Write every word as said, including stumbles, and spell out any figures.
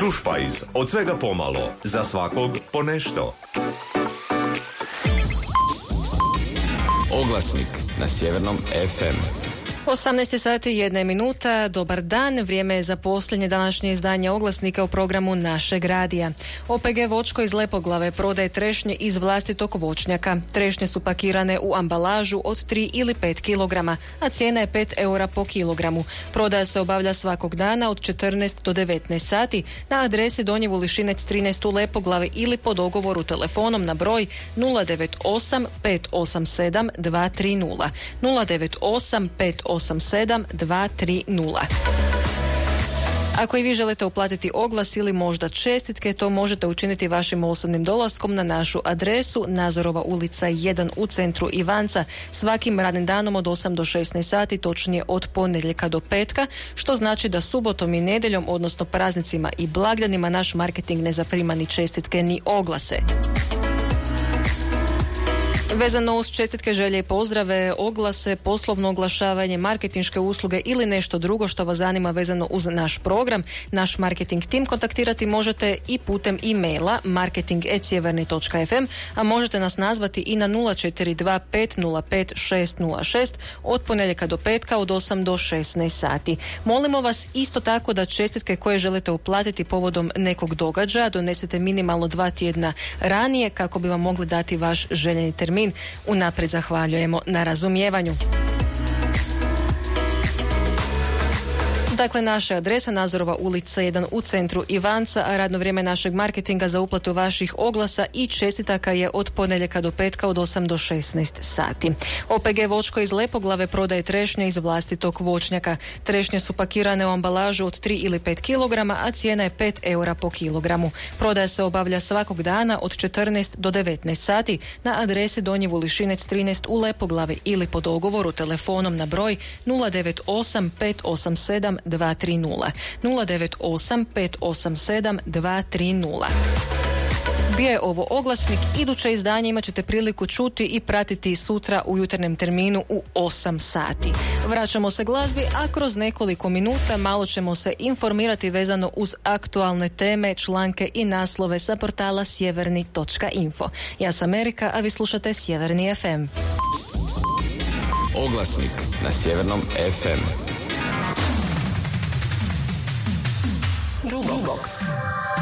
Čušpajz, od svega pomalo, za svakog po nešto. Oglasnik na Sjevernom ef em. osamnaest sati i jedna minuta, dobar dan, vrijeme je za posljednje današnje izdanje Oglasnika u programu našeg radija. O pe ge Vočko iz Lepoglave prodaje trešnje iz vlastitog voćnjaka. Trešnje su pakirane u ambalažu od tri ili pet kilograma, a cijena je pet eura po kilogramu. Prodaja se obavlja svakog dana od četrnaest do devetnaest sati na adresi Donji Vulišinec trinaest u Lepoglavi ili po dogovoru telefonom na broj nula devet osam pet osam sedam dva tri nula nula devet osam pet osam sedam dva tri nula. Ako i vi želite uplatiti oglas ili možda čestitke, to možete učiniti vašim osobnim dolaskom na našu adresu Nazorova ulica jedan u centru Ivanca svakim radnim danom od osam do šesnaest sati, točnije od ponedjeljka do petka, što znači da subotom i nedjeljom, odnosno praznicima i blagdanima, naš marketing ne zaprima ni čestitke ni oglase. Vezano uz čestitke, želje i pozdrave, oglase, poslovno oglašavanje, marketinške usluge ili nešto drugo što vas zanima vezano uz naš program, naš marketing tim kontaktirati možete i putem e-maila marketing at sjeverni točka ef em, a možete nas nazvati i na nula četiri dva pet nula pet šest nula šest od ponedjeljka do petka od osam do šesnaest sati. Molimo vas isto tako da čestitke koje želite uplatiti povodom nekog događaja donesete minimalno dva tjedna ranije kako bi vam mogli dati vaš željeni termin. Unaprijed zahvaljujemo na razumijevanju. Dakle, naša adresa Nazorova ulica jedan u centru Ivanca, a radno vrijeme našeg marketinga za uplatu vaših oglasa i čestitaka je od ponedjeljka do petka od osam do šesnaest sati. o pe ge Vočko iz Lepoglave prodaje trešnje iz vlastitog voćnjaka. Trešnje su pakirane u ambalažu od tri ili pet kilograma, a cijena je pet eura po kilogramu. Prodaja se obavlja svakog dana od četrnaest do devetnaest sati na adresi Donji Vulišinec trinaest u Lepoglavi ili po dogovoru telefonom na broj nula devet osam pet osam sedam dva tri nula nula devet osam pet osam sedam dva tri nula. Bio je ovo oglasnik, iduće izdanje imat ćete priliku čuti i pratiti sutra u jutarnjem terminu u osam sati. Vraćamo se glazbi, a kroz nekoliko minuta malo ćemo se informirati vezano uz aktualne teme, članke i naslove sa portala sjeverni točka info. Ja sam Erika, a vi slušate Sjeverni ef em. Oglasnik na Sjevernom ef em.